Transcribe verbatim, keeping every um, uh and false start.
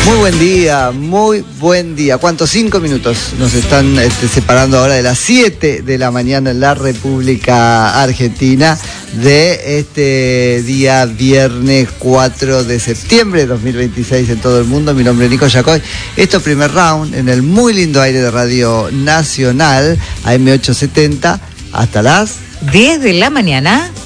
Muy buen día, muy buen día. ¿Cuántos? Cinco minutos nos están este, separando ahora de las siete de la mañana en la República Argentina de este día viernes cuatro de septiembre de dos mil veintiséis en todo el mundo. Mi nombre es Nico Yacoy. Esto es Primer Round en el muy lindo aire de Radio Nacional, A M ochocientos setenta, hasta las diez de la mañana.